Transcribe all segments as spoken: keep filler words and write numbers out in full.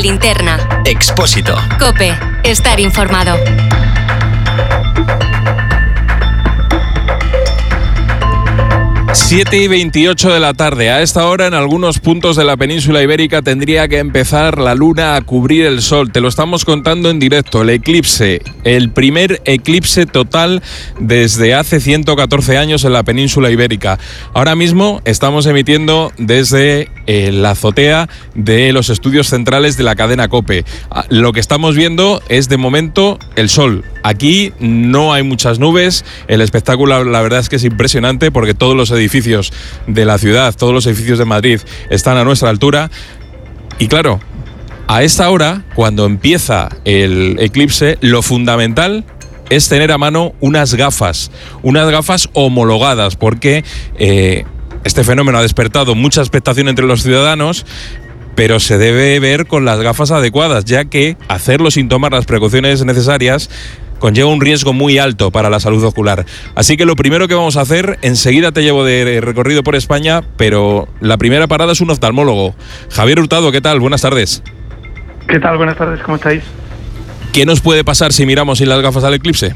linterna. Expósito. COPE. Estar informado. siete y veintiocho de la tarde. A esta hora, en algunos puntos de la península ibérica, tendría que empezar la luna a cubrir el sol. Te lo estamos contando en directo. El eclipse, el primer eclipse total desde hace ciento catorce años en la península ibérica. Ahora mismo estamos emitiendo desde eh, la azotea de los estudios centrales de la cadena COPE. Lo que estamos viendo es, de momento, el sol. Aquí no hay muchas nubes. El espectáculo, la verdad es que es impresionante, porque todos los edificios edificios de la ciudad, todos los edificios de Madrid están a nuestra altura. Y claro, a esta hora, cuando empieza el eclipse, lo fundamental es tener a mano unas gafas, unas gafas homologadas, porque eh, este fenómeno ha despertado mucha expectación entre los ciudadanos, pero se debe ver con las gafas adecuadas, ya que hacerlo sin tomar las precauciones necesarias conlleva un riesgo muy alto para la salud ocular. Así que lo primero que vamos a hacer, enseguida te llevo de recorrido por España, pero la primera parada es un oftalmólogo. Javier Hurtado, ¿qué tal? Buenas tardes. ¿Qué tal? Buenas tardes, ¿cómo estáis? ¿Qué nos puede pasar si miramos sin las gafas al eclipse?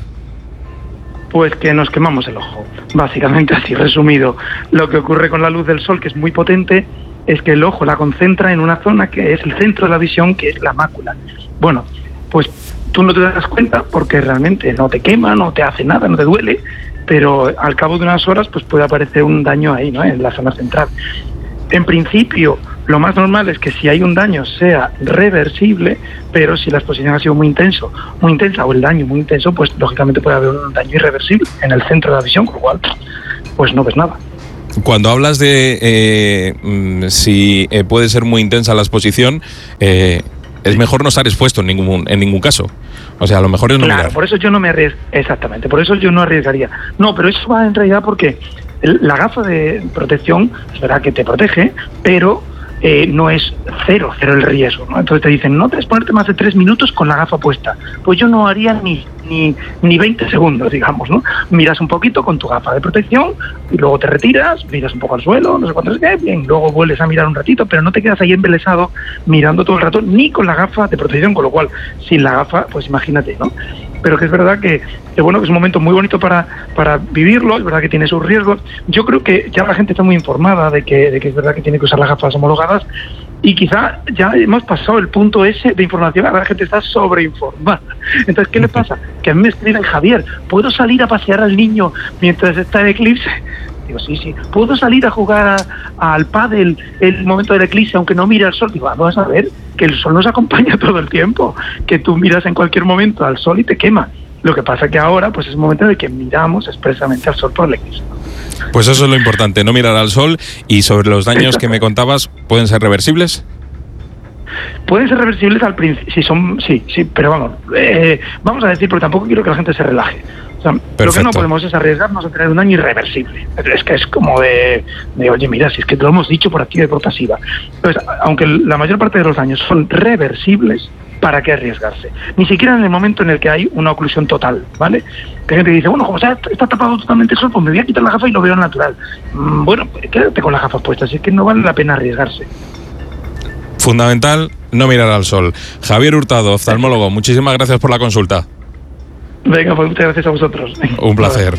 Pues que nos quemamos el ojo, básicamente, así resumido. Lo que ocurre con la luz del sol, que es muy potente, es que el ojo la concentra en una zona que es el centro de la visión, que es la mácula. Bueno, pues tú no te das cuenta porque realmente no te quema, no te hace nada, no te duele, pero al cabo de unas horas pues puede aparecer un daño ahí, ¿no?, en la zona central. En principio, lo más normal es que si hay un daño sea reversible, pero si la exposición ha sido muy intenso, muy intensa o el daño muy intenso, pues lógicamente puede haber un daño irreversible en el centro de la visión, con lo cual pues no ves nada. Cuando hablas de eh, si eh, puede ser muy intensa la exposición, eh, es mejor no estar expuesto en ningún en ningún caso. O sea, lo mejor es no claro, mirar. Por eso yo no me arriesgo. Exactamente, por eso yo no arriesgaría. No, pero eso va en realidad porque el, la gafa de protección es verdad que te protege, pero eh, no es cero, cero el riesgo, ¿no? Entonces te dicen, no debes ponerte más de tres minutos con la gafa puesta. Pues yo no haría ni, ni, ni veinte segundos, digamos, ¿no? Miras un poquito con tu gafa de protección y luego te retiras, miras un poco al suelo, no sé cuánto es que, bien, luego vuelves a mirar un ratito, pero no te quedas ahí embelesado mirando todo el rato, ni con la gafa de protección, con lo cual, sin la gafa, pues imagínate, ¿no? Pero que es verdad que, que bueno, que es un momento muy bonito para, para vivirlo, es verdad que tiene sus riesgos. Yo creo que ya la gente está muy informada de que, de que es verdad que tiene que usar las gafas homologadas, y quizá ya hemos pasado el punto ese de información, ahora la gente está sobreinformada. Entonces, ¿qué le pasa? Que a mí me escriben, Javier, ¿puedo salir a pasear al niño mientras está el eclipse? Digo, sí, sí. ¿Puedo salir a jugar a, al pádel el momento del eclipse aunque no mire al sol? Digo, vamos a ver que el sol nos acompaña todo el tiempo, que tú miras en cualquier momento al sol y te quema. Lo que pasa que ahora pues es un momento en el que miramos expresamente al sol por el eclipse. Pues eso es lo importante, no mirar al sol. Y sobre los daños que me contabas, ¿pueden ser reversibles? Pueden ser reversibles al principio, sí, son, sí, sí, pero vamos, eh, vamos a decir, porque tampoco quiero que la gente se relaje. O sea, lo que no podemos es arriesgarnos a tener un daño irreversible. Es que es como de, de, oye, mira, si es que te lo hemos dicho por activa y por pasiva. Entonces, aunque la mayor parte de los daños son reversibles, ¿para qué arriesgarse? Ni siquiera en el momento en el que hay una oclusión total, ¿vale? Que hay gente que dice, bueno, como sea, está tapado totalmente el sol, pues me voy a quitar la gafa y lo veo natural. Mm, bueno, quédate con las gafas puestas, es que no vale la pena arriesgarse. Fundamental, no mirar al sol. Javier Hurtado, oftalmólogo, muchísimas gracias por la consulta. Venga, pues muchas gracias a vosotros. Un placer.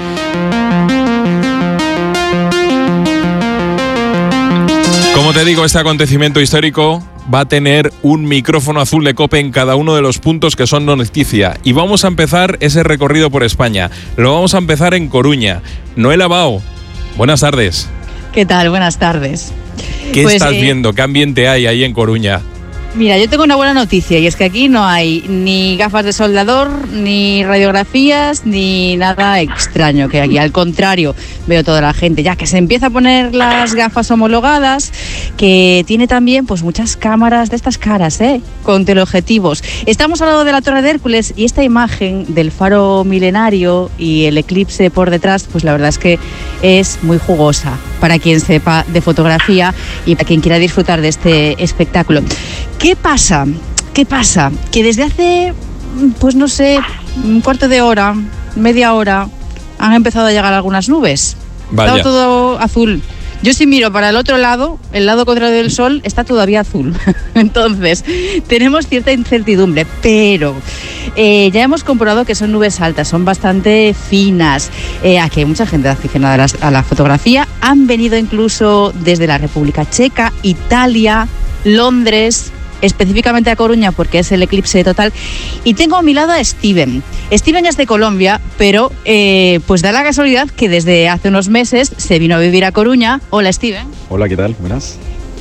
Como te digo, este acontecimiento histórico va a tener un micrófono azul de COPE en cada uno de los puntos que son noticia. Y vamos a empezar ese recorrido por España. Lo vamos a empezar en Coruña. Noela Bao, buenas tardes. ¿Qué tal? Buenas tardes. ¿Qué pues, estás eh, viendo? ¿Qué ambiente hay ahí en Coruña? Mira, yo tengo una buena noticia y es que aquí no hay ni gafas de soldador, ni radiografías, ni nada extraño que aquí. Al contrario, veo toda la gente ya que se empieza a poner las gafas homologadas, que tiene también pues muchas cámaras de estas caras, ¿eh? Con teleobjetivos. Estamos al lado de la Torre de Hércules y esta imagen del faro milenario y el eclipse por detrás, pues la verdad es que es muy jugosa para quien sepa de fotografía y para quien quiera disfrutar de este espectáculo. ¿Qué pasa? ¿Qué pasa? Que desde hace, pues no sé, un cuarto de hora, media hora, han empezado a llegar algunas nubes. Vaya. Está todo azul. Yo si miro para el otro lado, el lado contrario del sol, está todavía azul. Entonces, tenemos cierta incertidumbre, pero eh, ya hemos comprobado que son nubes altas, son bastante finas. Eh, aquí hay mucha gente aficionada a la, a la fotografía. Han venido incluso desde la República Checa, Italia, Londres, específicamente a Coruña porque es el eclipse total. Y tengo a mi lado a Steven. Steven es de Colombia, pero eh, pues da la casualidad que desde hace unos meses se vino a vivir a Coruña. Hola, Steven. Hola, ¿qué tal? Buenas.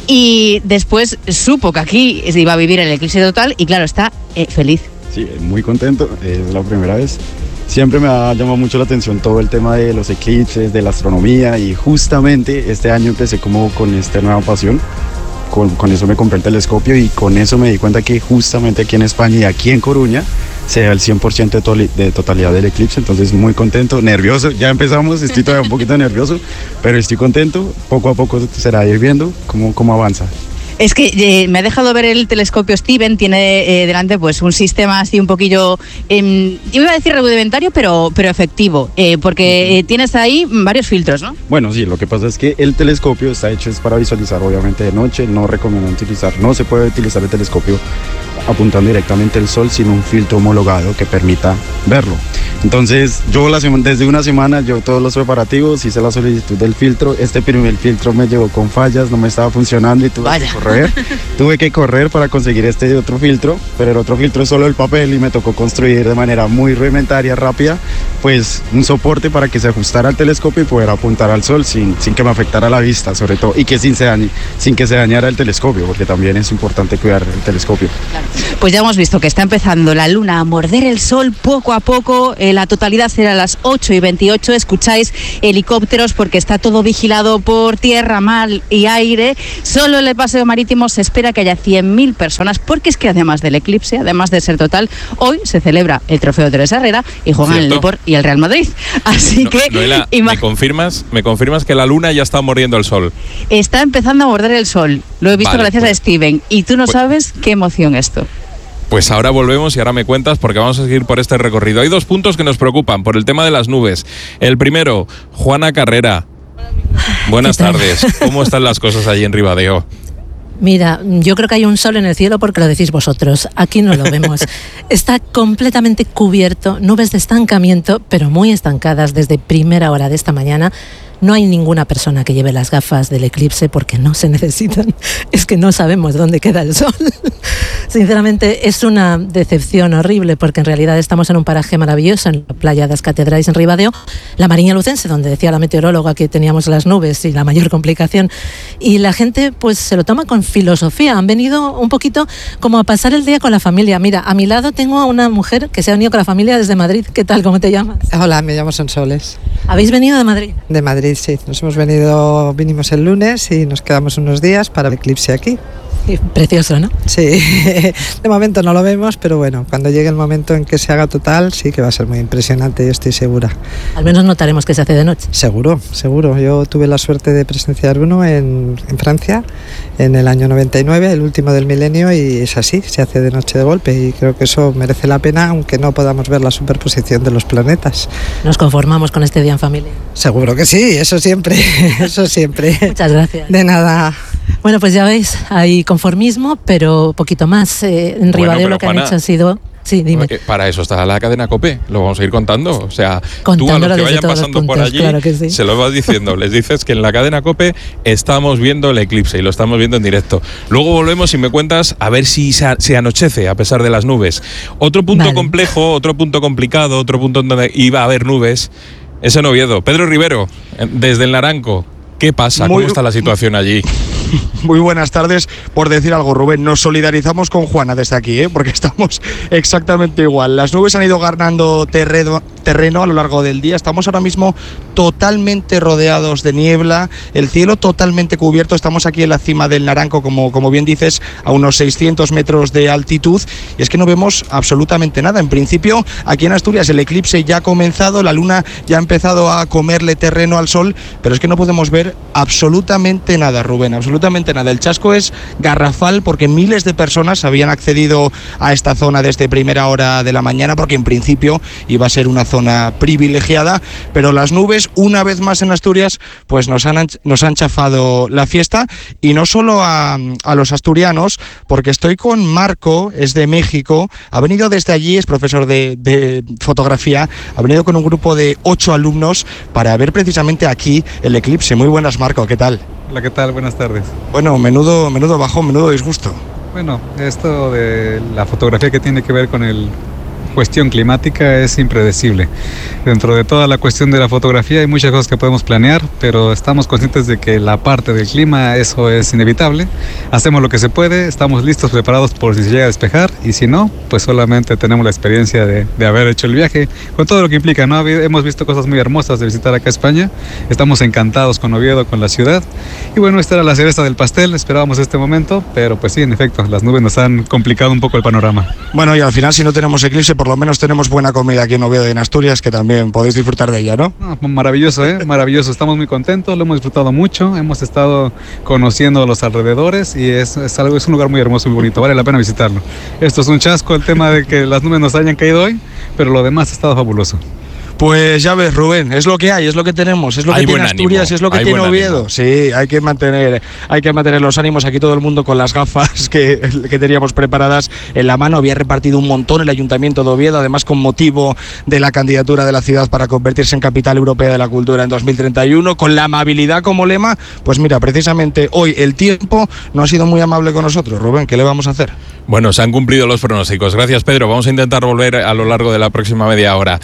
Y después supo que aquí se iba a vivir el eclipse total y claro, está eh, feliz. Sí, muy contento, es la primera vez. Siempre me ha llamado mucho la atención todo el tema de los eclipses, de la astronomía, y justamente este año empecé como con esta nueva pasión. Con, con eso me compré el telescopio y con eso me di cuenta que justamente aquí en España y aquí en Coruña se da el cien por ciento de, to- de totalidad del eclipse. Entonces muy contento, nervioso, ya empezamos, estoy todavía un poquito nervioso, pero estoy contento, poco a poco será ir viendo cómo, cómo avanza. Es que eh, me ha dejado ver el telescopio Steven, tiene eh, delante pues un sistema así un poquillo, eh, yo iba a decir rudimentario, pero, pero efectivo, eh, porque eh, tienes ahí varios filtros, ¿no? Bueno, sí, lo que pasa es que el telescopio está hecho es para visualizar obviamente de noche, no recomiendo utilizar, no se puede utilizar el telescopio apuntando directamente al sol, sino un filtro homologado que permita verlo. Entonces, yo la sema, desde una semana, yo todos los preparativos, hice la solicitud del filtro. Este primer filtro me llegó con fallas, no me estaba funcionando y tuve Vaya. que correr. tuve que correr para conseguir este otro filtro, pero el otro filtro es solo el papel y me tocó construir de manera muy rudimentaria, rápida, pues un soporte para que se ajustara al telescopio y poder apuntar al sol sin, sin que me afectara la vista, sobre todo, y que sin, se dañe, sin que se dañara el telescopio, porque también es importante cuidar el telescopio. Claro. Pues ya hemos visto que está empezando la luna a morder el sol poco a poco. Eh, la totalidad será a las ocho y veintiocho. Escucháis helicópteros porque está todo vigilado por tierra, mar y aire. Solo en el paseo marítimo se espera que haya cien mil personas, porque es que además del eclipse, además de ser total, hoy se celebra el trofeo Teresa Herrera y juegan ¿Cierto? el Depor y el Real Madrid. Así no, que... Noela, ¿me confirmas, ¿me confirmas que la luna ya está mordiendo el sol? Está empezando a morder el sol. Lo he visto vale, gracias pues, a Steven. Y tú no pues, sabes qué emoción esto. Pues ahora volvemos y ahora me cuentas porque vamos a seguir por este recorrido. Hay dos puntos que nos preocupan por el tema de las nubes. El primero, Juana Carrera. Buenas tardes. ¿Cómo están las cosas allí en Ribadeo? Mira, yo creo que hay un sol en el cielo porque lo decís vosotros. Aquí no lo vemos. Está completamente cubierto, nubes de estancamiento, pero muy estancadas desde primera hora de esta mañana. No hay ninguna persona que lleve las gafas del eclipse porque no se necesitan. Es que no sabemos dónde queda el sol. Sinceramente, es una decepción horrible porque en realidad estamos en un paraje maravilloso, en la playa de las Catedrales en Ribadeo, la Mariña Lucense, donde decía la meteoróloga que teníamos las nubes y la mayor complicación. Y la gente pues se lo toma con filosofía. Han venido un poquito como a pasar el día con la familia. Mira, a mi lado tengo a una mujer que se ha venido con la familia desde Madrid. ¿Qué tal? ¿Cómo te llamas? Hola, me llamo Sonsoles. ¿Habéis venido de Madrid? De Madrid. Sí, nos hemos venido, vinimos el lunes y nos quedamos unos días para el eclipse aquí. Sí, precioso, ¿no? Sí, de momento no lo vemos, pero bueno, cuando llegue el momento en que se haga total, sí que va a ser muy impresionante, yo estoy segura. Al menos notaremos que se hace de noche. Seguro, seguro. Yo tuve la suerte de presenciar uno en, en Francia en el año noventa y nueve, el último del milenio, y es así, se hace de noche de golpe y creo que eso merece la pena, aunque no podamos ver la superposición de los planetas. ¿Nos conformamos con este día en familia? Seguro que sí, eso siempre, eso siempre. Muchas gracias. De nada. Bueno, pues ya veis, hay conformismo, pero poquito más. Eh, en Ribadeo bueno, lo que Juana, han hecho ha sido... Sí, dime. Para eso está la cadena COPE, lo vamos a ir contando. O sea, Contándolo tú a los que vayan pasando puntos, por allí, claro que sí. se lo vas diciendo. Les dices que en la cadena COPE estamos viendo el eclipse y lo estamos viendo en directo. Luego volvemos y me cuentas a ver si se, se anochece a pesar de las nubes. Otro punto vale. complejo, otro punto complicado, otro punto donde iba a haber nubes, es en Oviedo. Pedro Rivero, desde el Naranco. ¿Qué pasa? Muy, ¿Cómo está la situación allí? Muy buenas tardes. Por decir algo, Rubén, nos solidarizamos con Juana desde aquí, ¿eh? Porque estamos exactamente igual. Las nubes han ido ganando terreno, terreno a lo largo del día. Estamos ahora mismo totalmente rodeados de niebla, el cielo totalmente cubierto. Estamos aquí en la cima del Naranco, como, como bien dices, a unos seiscientos metros de altitud, y es que no vemos absolutamente nada. En principio, aquí en Asturias el eclipse ya ha comenzado, la luna ya ha empezado a comerle terreno al sol, pero es que no podemos ver absolutamente nada, Rubén, absolutamente nada. El chasco es garrafal porque miles de personas habían accedido a esta zona desde primera hora de la mañana, porque en principio iba a ser una zona zona privilegiada, pero las nubes, una vez más en Asturias, pues nos han, nos han chafado la fiesta, y no solo a, a los asturianos, porque estoy con Marco, es de México, ha venido desde allí, es profesor de, de fotografía, ha venido con un grupo de ocho alumnos para ver precisamente aquí el eclipse. Muy buenas, Marco, ¿qué tal? Hola, ¿qué tal? Buenas tardes. Bueno, menudo, menudo bajón, menudo disgusto. Bueno, esto de la fotografía que tiene que ver con el cuestión climática es impredecible. Dentro de toda la cuestión de la fotografía hay muchas cosas que podemos planear, pero estamos conscientes de que la parte del clima, eso es inevitable. Hacemos lo que se puede, estamos listos, preparados por si se llega a despejar, y si no, pues solamente tenemos la experiencia de, de haber hecho el viaje, con todo lo que implica, ¿no? Hemos visto cosas muy hermosas de visitar acá España, estamos encantados con Oviedo, con la ciudad, y bueno, esta era la cereza del pastel, esperábamos este momento, pero pues sí, en efecto, las nubes nos han complicado un poco el panorama. Bueno, y al final, si no tenemos eclipse, por lo menos tenemos buena comida aquí en Oviedo y en Asturias, que también podéis disfrutar de ella, ¿no? Ah, maravilloso, ¿eh? Maravilloso. Estamos muy contentos, lo hemos disfrutado mucho, hemos estado conociendo los alrededores y es, es, algo, es un lugar muy hermoso y muy bonito, vale la pena visitarlo. Esto es un chasco, el tema de que las nubes nos hayan caído hoy, pero lo demás ha estado fabuloso. Pues ya ves, Rubén, es lo que hay, es lo que tenemos, es lo que Hay tiene buen Asturias, ánimo, es lo que hay tiene buen Oviedo. ánimo. Sí, hay que mantener, hay que mantener los ánimos. Aquí todo el mundo con las gafas que, que teníamos preparadas en la mano. Había repartido un montón el Ayuntamiento de Oviedo, además con motivo de la candidatura de la ciudad para convertirse en capital europea de la cultura en dos mil treinta y uno, con la amabilidad como lema. Pues mira, precisamente hoy el tiempo no ha sido muy amable con nosotros. Rubén, ¿qué le vamos a hacer? Bueno, se han cumplido los pronósticos. Gracias, Pedro. Vamos a intentar volver a lo largo de la próxima media hora.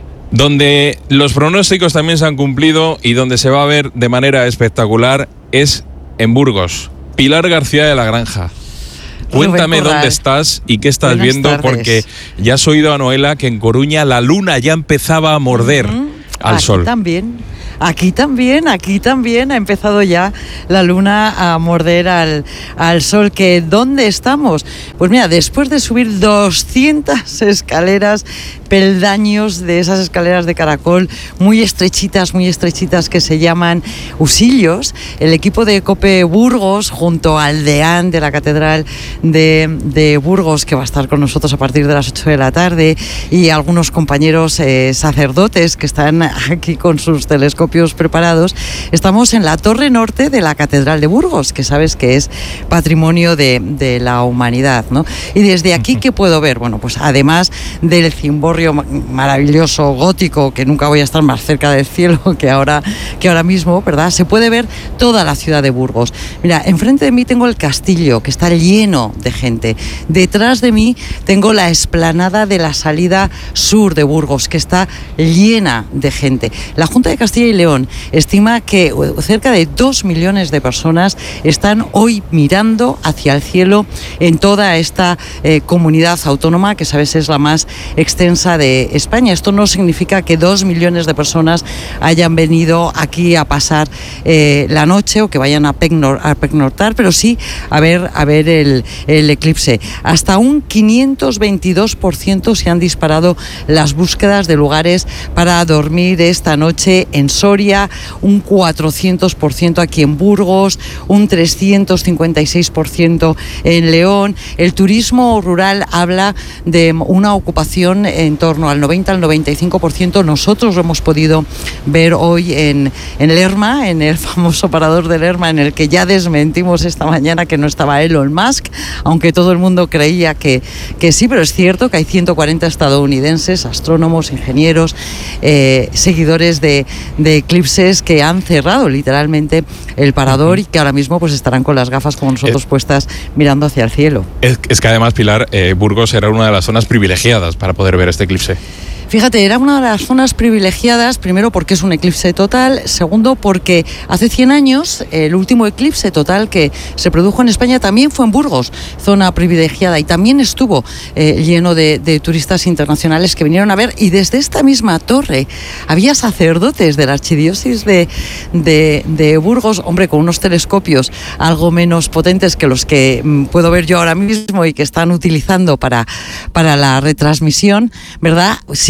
Donde los pronósticos también se han cumplido y donde se va a ver de manera espectacular es en Burgos. Pilar García de la Granja. Cuéntame dónde estás y qué estás Buenas viendo, tardes. porque ya has oído a Noela que en Coruña la luna ya empezaba a morder Uh-huh. al Aquí sol. También. Aquí también, aquí también ha empezado ya la luna a morder al, al sol. ¿Que dónde estamos? Pues mira, después de subir doscientas escaleras, peldaños de esas escaleras de caracol muy estrechitas, muy estrechitas, que se llaman usillos, el equipo de Cope Burgos, junto al deán de la Catedral de, de Burgos, que va a estar con nosotros a partir de las ocho de la tarde, y algunos compañeros eh, sacerdotes que están aquí con sus telescopios preparados, estamos en la torre norte de la Catedral de Burgos, que sabes que es patrimonio de, de la humanidad, ¿no? Y desde aquí, ¿qué puedo ver? Bueno, pues además del cimborrio maravilloso gótico, que nunca voy a estar más cerca del cielo que ahora, que ahora mismo, ¿verdad? Se puede ver toda la ciudad de Burgos. Mira, enfrente de mí tengo el castillo, que está lleno de gente. Detrás de mí tengo la explanada de la salida sur de Burgos, que está llena de gente. La Junta de Castilla y León estima que cerca de dos millones de personas están hoy mirando hacia el cielo en toda esta eh, comunidad autónoma, que sabes es la más extensa de España. Esto no significa que dos millones de personas hayan venido aquí a pasar eh, la noche o que vayan a, pernor, a pernoctar, pero sí a ver, a ver el, el eclipse. Hasta un quinientos veintidós por ciento se han disparado las búsquedas de lugares para dormir esta noche en Soria, un cuatrocientos por ciento aquí en Burgos, un trescientos cincuenta y seis por ciento en León. El turismo rural habla de una ocupación en torno al noventa al noventa y cinco por ciento. Nosotros lo hemos podido ver hoy en, en Lerma, en el famoso parador de Lerma, en el que ya desmentimos esta mañana que no estaba Elon Musk, aunque todo el mundo creía que, que sí, pero es cierto que hay ciento cuarenta estadounidenses, astrónomos, ingenieros, eh, seguidores de, de eclipses, que han cerrado literalmente el parador y que ahora mismo pues estarán con las gafas como nosotros es, puestas mirando hacia el cielo. Es, es que además, Pilar, eh, Burgos era una de las zonas privilegiadas para poder ver este eclipse. Fíjate, era una de las zonas privilegiadas, primero porque es un eclipse total, segundo porque hace cien años el último eclipse total que se produjo en España también fue en Burgos, zona privilegiada, y también estuvo eh, lleno de, de turistas internacionales que vinieron a ver, y desde esta misma torre había sacerdotes de la archidiócesis de, de, de Burgos, hombre, con unos telescopios algo menos potentes que los que mm, puedo ver yo ahora mismo y que están utilizando para, para la retransmisión, ¿verdad? Sí,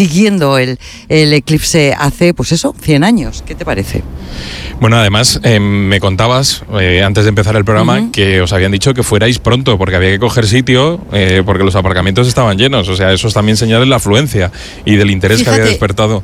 siguiendo el, el eclipse hace, pues eso, cien años. ¿Qué te parece? Bueno, además, eh, me contabas, eh, antes de empezar el programa, uh-huh. que os habían dicho que fuerais pronto, porque había que coger sitio, eh, porque los aparcamientos estaban llenos. O sea, eso es también señal de la afluencia y del interés Fíjate, que había despertado.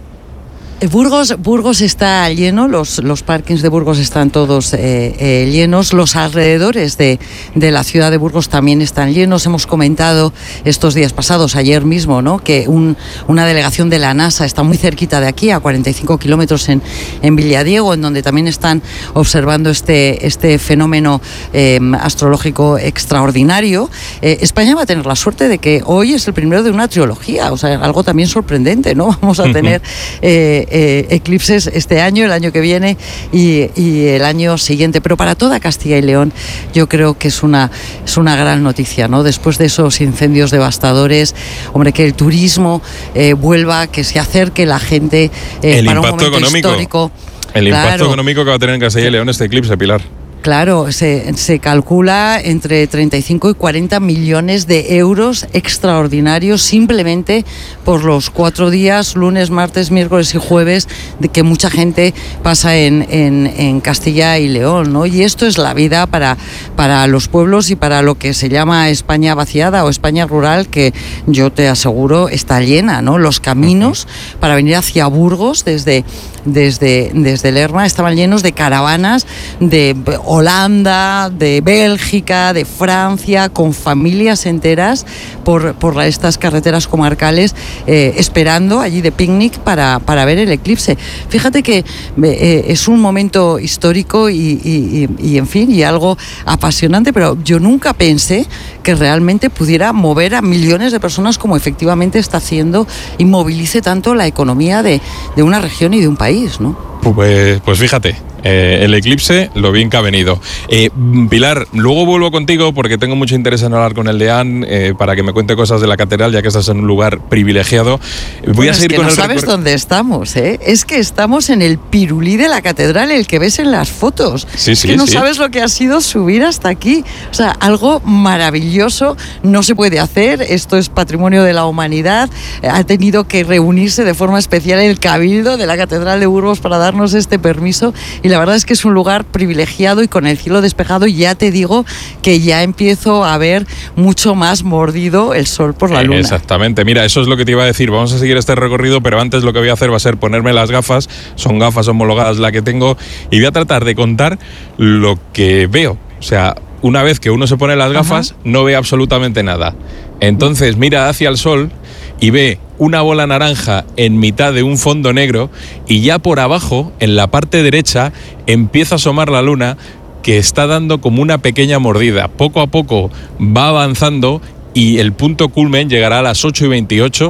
Burgos, Burgos está lleno, los, los parkings de Burgos están todos eh, eh, llenos, los alrededores de, de la ciudad de Burgos también están llenos. Hemos comentado estos días pasados, ayer mismo, ¿no?, que un, una delegación de la NASA está muy cerquita de aquí, a cuarenta y cinco kilómetros en, en Villadiego, en donde también están observando este, este fenómeno eh, astrológico extraordinario. Eh, España va a tener la suerte de que hoy es el primero de una trilogía, o sea, algo también sorprendente, ¿no? Vamos a tener... Eh, Eh, eclipses este año, el año que viene y, y el año siguiente, pero para toda Castilla y León yo creo que es una, es una gran noticia, ¿no? Después de esos incendios devastadores, hombre, que el turismo eh, vuelva, que se acerque la gente eh, el para impacto un momento económico, histórico. El claro. impacto económico que va a tener en Castilla y León este eclipse, Pilar. Claro, se, se calcula entre treinta y cinco y cuarenta millones de euros extraordinarios simplemente por los cuatro días, lunes, martes, miércoles y jueves, de que mucha gente pasa en, en, en Castilla y León, ¿no? Y esto es la vida para, para los pueblos y para lo que se llama España vaciada o España rural, que yo te aseguro está llena, ¿no? Los caminos uh-huh. para venir hacia Burgos desde, desde, desde Lerma estaban llenos de caravanas de Holanda, de Bélgica, de Francia, con familias enteras por, por estas carreteras comarcales, eh, esperando allí de picnic para, para ver el eclipse. Fíjate que eh, es un momento histórico y, y, y, y, en fin, y algo apasionante, pero yo nunca pensé que realmente pudiera mover a millones de personas como efectivamente está haciendo y movilice tanto la economía de, de una región y de un país, ¿no? Pues, pues fíjate, eh, el eclipse, lo bien que ha venido. Eh, Pilar, luego vuelvo contigo porque tengo mucho interés en hablar con el deán eh, para que me cuente cosas de la catedral, ya que estás en un lugar privilegiado. Voy bueno, a seguir es que con no el sabes recor- dónde estamos, ¿eh? Es que estamos en el pirulí de la catedral, el que ves en las fotos. Sí, es sí, que no sí. sabes lo que ha sido subir hasta aquí. O sea, algo maravilloso, no se puede hacer, esto es patrimonio de la humanidad. Ha tenido que reunirse de forma especial el Cabildo de la Catedral de Burgos para darnos este permiso y la verdad es que es un lugar privilegiado y con el cielo despejado. Ya te digo que ya empiezo a ver mucho más mordido el sol por la luna. Exactamente, mira, eso es lo que te iba a decir. Vamos a seguir este recorrido, pero antes lo que voy a hacer va a ser ponerme las gafas. Son gafas homologadas la que tengo y voy a tratar de contar lo que veo. O sea, una vez que uno se pone las gafas, Ajá. no ve absolutamente nada. Entonces mira hacia el sol y ve una bola naranja en mitad de un fondo negro y ya por abajo, en la parte derecha, empieza a asomar la luna, que está dando como una pequeña mordida. Poco a poco va avanzando y el punto culmen llegará a las ocho y veintiocho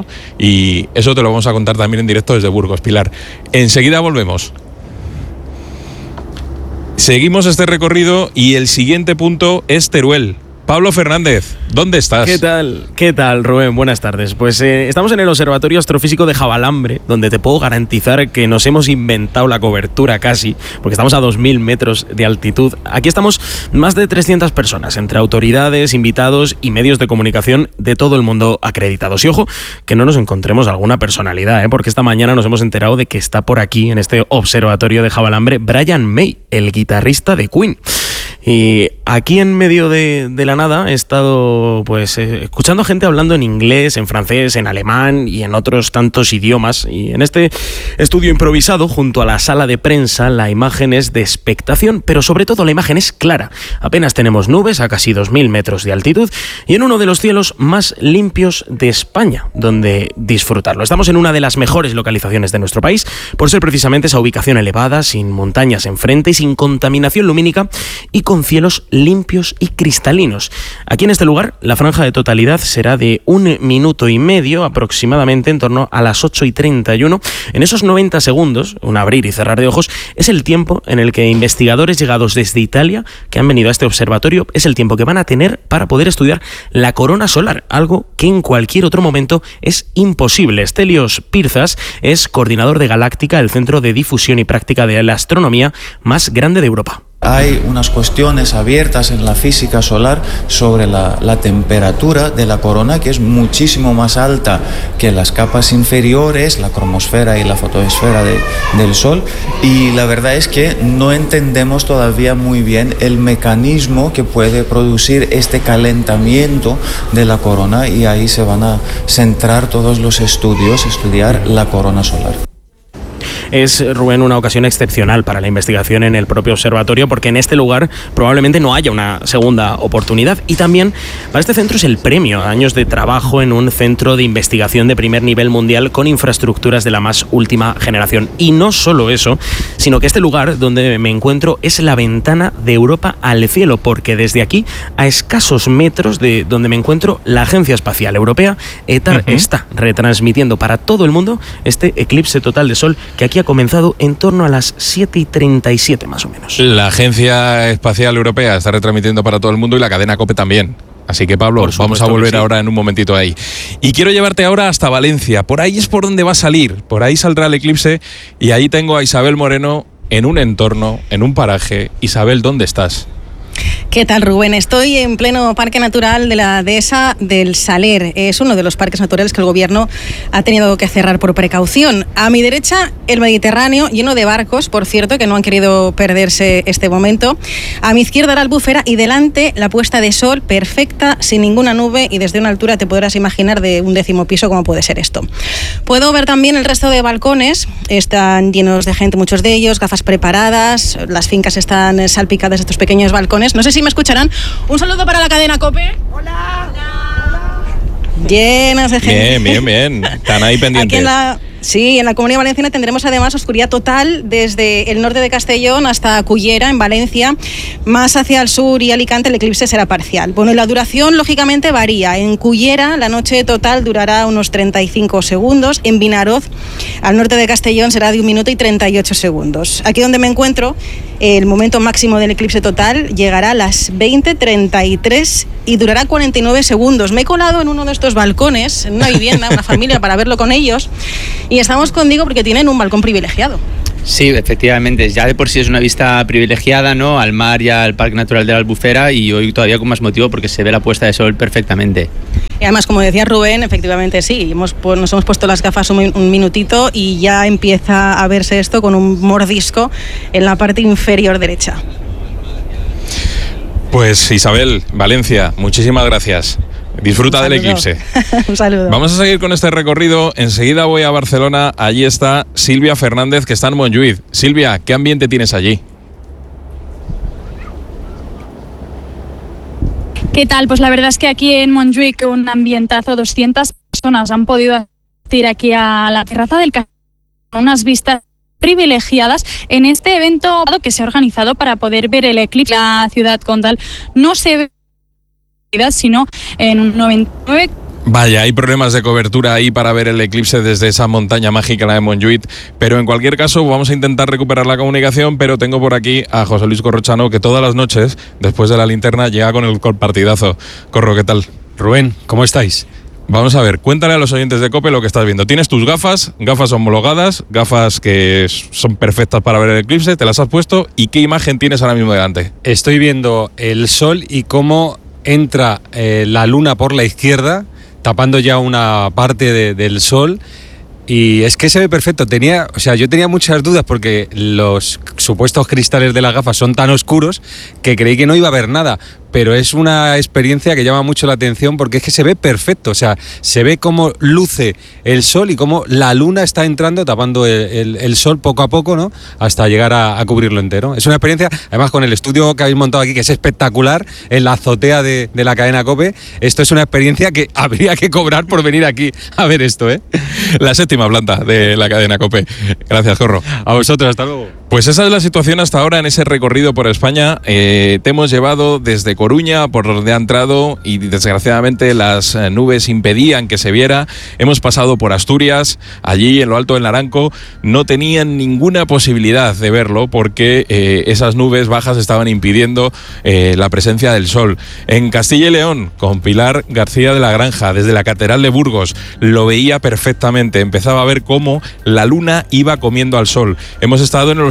y eso te lo vamos a contar también en directo desde Burgos, Pilar. Enseguida volvemos. Seguimos este recorrido y el siguiente punto es Teruel. Pablo Fernández, ¿dónde estás? ¿Qué tal? ¿Qué tal, Rubén? Buenas tardes. Pues eh, estamos en el Observatorio Astrofísico de Jabalambre, donde te puedo garantizar que nos hemos inventado la cobertura casi, porque estamos a dos mil metros de altitud. Aquí estamos más de trescientas personas, entre autoridades, invitados y medios de comunicación de todo el mundo acreditados. Y ojo, que no nos encontremos alguna personalidad, ¿eh? porque esta mañana nos hemos enterado de que está por aquí, en este Observatorio de Jabalambre, Brian May, el guitarrista de Queen. Y aquí en medio de, de la nada he estado pues eh, escuchando a gente hablando en inglés, en francés, en alemán y en otros tantos idiomas. Y en este estudio improvisado junto a la sala de prensa la imagen es de expectación, pero sobre todo la imagen es clara. Apenas tenemos nubes a casi dos mil metros de altitud y en uno de los cielos más limpios de España, donde disfrutarlo. Estamos en una de las mejores localizaciones de nuestro país por ser precisamente esa ubicación elevada, sin montañas enfrente y sin contaminación lumínica y con cielos limpios y cristalinos. Aquí en este lugar la franja de totalidad será de un minuto y medio aproximadamente, en torno a las ocho y treinta y uno. En esos noventa segundos, un abrir y cerrar de ojos, es el tiempo en el que investigadores llegados desde Italia que han venido a este observatorio, es el tiempo que van a tener para poder estudiar la corona solar, algo que en cualquier otro momento es imposible. Stelios Pirzas es coordinador de Galáctica, el centro de difusión y práctica de la astronomía más grande de Europa. Hay unas cuestiones abiertas en la física solar sobre la, la temperatura de la corona, que es muchísimo más alta que las capas inferiores, la cromosfera y la fotosfera de, del Sol, y la verdad es que no entendemos todavía muy bien el mecanismo que puede producir este calentamiento de la corona, y ahí se van a centrar todos los estudios, estudiar la corona solar. Es, Rubén, una ocasión excepcional para la investigación en el propio observatorio, porque en este lugar probablemente no haya una segunda oportunidad. Y también para este centro es el premio a años de trabajo en un centro de investigación de primer nivel mundial con infraestructuras de la más última generación. Y no solo eso, sino que este lugar donde me encuentro es la ventana de Europa al cielo, porque desde aquí, a escasos metros de donde me encuentro, la Agencia Espacial Europea, E T A R, uh-huh. está retransmitiendo para todo el mundo este eclipse total de Sol, que aquí ha comenzado en torno a las siete y treinta y siete más o menos. La Agencia Espacial Europea está retransmitiendo para todo el mundo y la cadena COPE también. Así que, Pablo, vamos a volver sí. ahora en un momentito ahí. Y quiero llevarte ahora hasta Valencia. Por ahí es por donde va a salir. Por ahí saldrá el eclipse y ahí tengo a Isabel Moreno en un entorno, en un paraje. Isabel, ¿dónde estás? ¿Qué tal, Rubén? Estoy en pleno Parque Natural de la Dehesa del Saler. Es uno de los parques naturales que el gobierno ha tenido que cerrar por precaución. A mi derecha, el Mediterráneo, lleno de barcos, por cierto, que no han querido perderse este momento. A mi izquierda, la Albufera, y delante, la puesta de sol perfecta, sin ninguna nube, y desde una altura te podrás imaginar de un décimo piso cómo puede ser esto. Puedo ver también el resto de balcones. Están llenos de gente, muchos de ellos, gafas preparadas. Las fincas están salpicadas de estos pequeños balcones. No sé si me escucharán. Un saludo para la cadena COPE. Hola. Hola. Llenas de gente. Bien, bien, bien. Están ahí pendientes. Aquí en la, sí, en la Comunidad Valenciana tendremos además oscuridad total desde el norte de Castellón hasta Cullera, en Valencia. Más hacia el sur y Alicante el eclipse será parcial. Bueno, y la duración lógicamente varía. En Cullera la noche total durará unos treinta y cinco segundos. En Vinaroz, al norte de Castellón, será de un minuto y treinta y ocho segundos. Aquí donde me encuentro, el momento máximo del eclipse total llegará a las veinte treinta y tres y durará cuarenta y nueve segundos. Me he colado en uno de estos balcones, en una vivienda, una familia, para verlo con ellos, y estamos contigo porque tienen un balcón privilegiado. Sí, efectivamente, ya de por sí es una vista privilegiada, ¿no?, al mar y al Parque Natural de la Albufera, y hoy todavía con más motivo porque se ve la puesta de sol perfectamente. Y además, como decía Rubén, efectivamente sí, hemos, pues, nos hemos puesto las gafas un, un minutito y ya empieza a verse esto con un mordisco en la parte inferior derecha. Pues Isabel, Valencia, muchísimas gracias. Disfruta del eclipse. Un saludo. Vamos a seguir con este recorrido. Enseguida voy a Barcelona. Allí está Silvia Fernández, que está en Montjuïc. Silvia, ¿qué ambiente tienes allí? ¿Qué tal? Pues la verdad es que aquí en Montjuïc un ambientazo, doscientas personas han podido asistir aquí a la terraza del castillo, unas vistas privilegiadas en este evento que se ha organizado para poder ver el eclipse. La ciudad condal no se ve sino en un noventa y nueve. Vaya, hay problemas de cobertura ahí para ver el eclipse desde esa montaña mágica, la de Montjuïc, pero en cualquier caso vamos a intentar recuperar la comunicación, pero tengo por aquí a José Luis Corrochano, que todas las noches, después de la linterna, llega con el partidazo. Corro, ¿qué tal? Rubén, ¿cómo estáis? Vamos a ver, cuéntale a los oyentes de COPE lo que estás viendo. Tienes tus gafas, gafas homologadas, gafas que son perfectas para ver el eclipse, te las has puesto, ¿y qué imagen tienes ahora mismo delante? Estoy viendo el sol y cómo entra eh, la luna por la izquierda, tapando ya una parte de, del sol, y es que se ve perfecto. Tenía, o sea, yo tenía muchas dudas porque los supuestos cristales de las gafas son tan oscuros que creí que no iba a ver nada, pero es una experiencia que llama mucho la atención porque es que se ve perfecto, o sea, se ve cómo luce el sol y cómo la luna está entrando tapando el, el, el sol poco a poco, ¿no?, hasta llegar a, a cubrirlo entero. Es una experiencia, además con el estudio que habéis montado aquí, que es espectacular, en la azotea de, de la cadena COPE, esto es una experiencia que habría que cobrar por venir aquí a ver esto, ¿eh? La séptima planta de la cadena COPE. Gracias, Corro. A vosotros, hasta luego. Pues esa es la situación hasta ahora en ese recorrido por España. Eh, te hemos llevado desde Coruña, por donde ha entrado, y desgraciadamente las eh, nubes impedían que se viera. Hemos pasado por Asturias, allí en lo alto del Naranco no tenían ninguna posibilidad de verlo porque eh, esas nubes bajas estaban impidiendo eh, la presencia del sol. En Castilla y León, con Pilar García de la Granja, desde la Catedral de Burgos, lo veía perfectamente. Empezaba a ver cómo la luna iba comiendo al sol. Hemos estado en el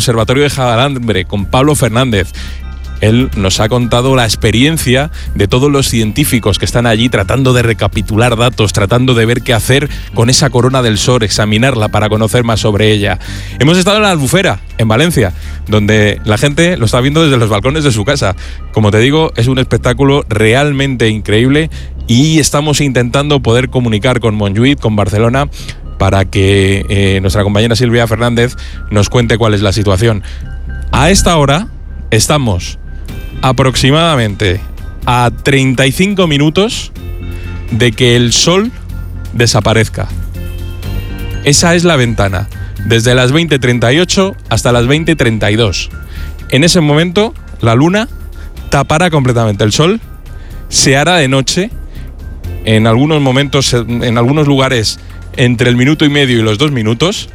Observatorio de Jabalambre, con Pablo Fernández. Él nos ha contado la experiencia de todos los científicos que están allí tratando de recapitular datos, tratando de ver qué hacer con esa corona del Sol, examinarla para conocer más sobre ella. Hemos estado en la Albufera, en Valencia, donde la gente lo está viendo desde los balcones de su casa. Como te digo, es un espectáculo realmente increíble y estamos intentando poder comunicar con Montjuïc, con Barcelona, para que eh, nuestra compañera Silvia Fernández nos cuente cuál es la situación. A esta hora estamos aproximadamente a treinta y cinco minutos de que el sol desaparezca. Esa es la ventana, desde las veinte treinta y ocho hasta las veinte treinta y dos. En ese momento, la luna tapará completamente el sol, se hará de noche, en algunos momentos, en algunos lugares, entre el minuto y medio y los dos minutos,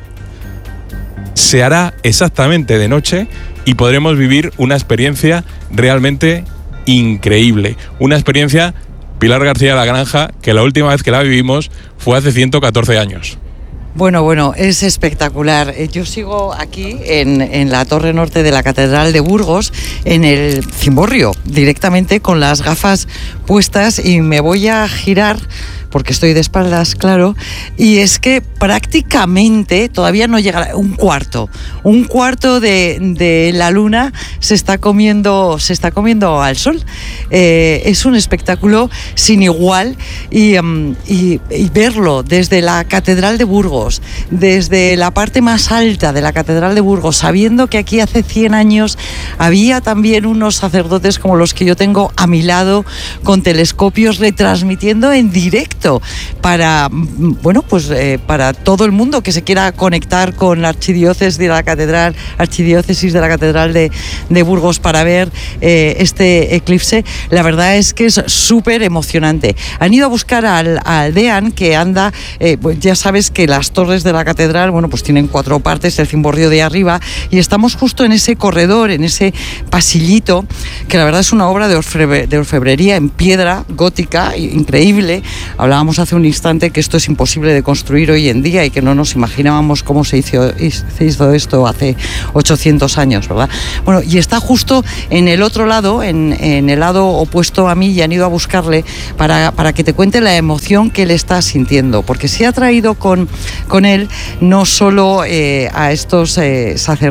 se hará exactamente de noche y podremos vivir una experiencia realmente increíble. Una experiencia, Pilar García de la Granja, que la última vez que la vivimos fue hace ciento catorce años. Bueno, bueno, es espectacular. Yo sigo aquí en, en la torre norte de la Catedral de Burgos, en el cimborrio, directamente con las gafas puestas, y me voy a girar porque estoy de espaldas, claro, y es que prácticamente todavía no llega un cuarto, un cuarto de, de la luna se está comiendo, se está comiendo al sol. Eh, es un espectáculo sin igual y, um, y, y verlo desde la Catedral de Burgos, desde la parte más alta de la Catedral de Burgos, sabiendo que aquí hace cien años había también unos sacerdotes como los que yo tengo a mi lado, con telescopios retransmitiendo en directo para, bueno, pues eh, para todo el mundo que se quiera conectar con la archidiócesis de la catedral, archidiócesis de la Catedral de, de Burgos para ver eh, este eclipse. La verdad es que es súper emocionante. Han ido a buscar al, al deán que anda, eh, pues ya sabes que las torres de la catedral, bueno, pues tienen cuatro partes, el cimborrio de arriba, y estamos justo en ese corredor, en ese pasillito, que la verdad es una obra de, orfebre, de orfebrería en piedra gótica, increíble. Hablábamos hace un instante que esto es imposible de construir hoy en día y que no nos imaginábamos cómo se hizo, se hizo esto hace ochocientos años, ¿verdad? Bueno, y está justo en el otro lado, en, en el lado opuesto a mí, y han ido a buscarle para, para que te cuente la emoción que él está sintiendo, porque se ha traído con, con él no solo eh, a estos eh, sacerdotes,